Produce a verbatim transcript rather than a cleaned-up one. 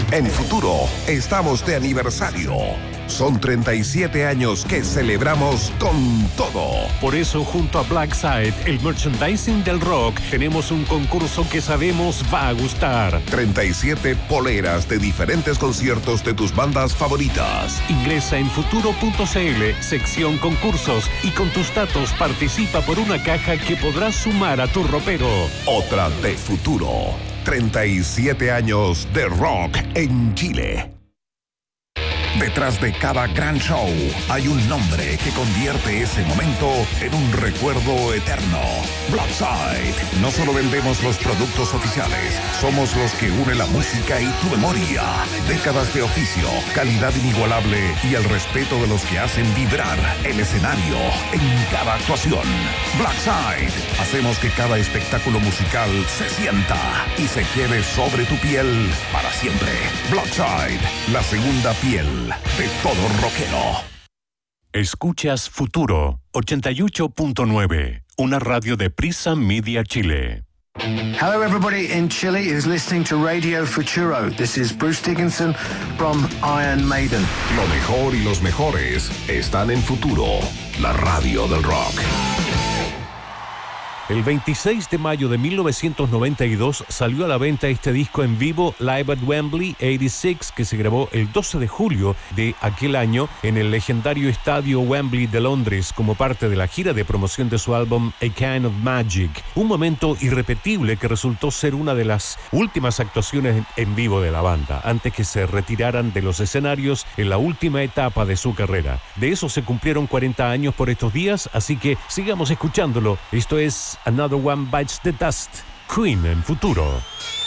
En Futuro estamos de aniversario. Son treinta y siete años que celebramos con todo. Por eso, junto a Blackside, el merchandising del rock, tenemos un concurso que sabemos va a gustar. treinta y siete poleras de diferentes conciertos de tus bandas favoritas. Ingresa en futuro punto c l, sección concursos, y con tus datos participa por una caja que podrás sumar a tu ropero. Otra de Futuro. treinta y siete años de rock en Chile. Detrás de cada gran show hay un nombre que convierte ese momento en un recuerdo eterno. Blackside. No solo vendemos los productos oficiales, somos los que unen la música y tu memoria. Décadas de oficio, calidad inigualable y el respeto de los que hacen vibrar el escenario en cada actuación. Blackside. Hacemos que cada espectáculo musical se sienta y se quede sobre tu piel para siempre. Blackside, la segunda piel de todo rockero. Escuchas Futuro ochenta y ocho punto nueve, una radio de Prisa Media Chile. Hello everybody in Chile is listening to Radio Futuro. This is Bruce Dickinson from Iron Maiden. Lo mejor y los mejores están en Futuro, la radio del rock. El veintiséis de mayo de mil novecientos noventa y dos salió a la venta este disco en vivo Live at Wembley ochenta y seis, que se grabó el doce de julio de aquel año en el legendario estadio Wembley de Londres como parte de la gira de promoción de su álbum A Kind of Magic, un momento irrepetible que resultó ser una de las últimas actuaciones en vivo de la banda antes que se retiraran de los escenarios en la última etapa de su carrera. De eso se cumplieron cuarenta años por estos días, así que sigamos escuchándolo. Esto es Another One Bites the Dust, Queen en Futuro.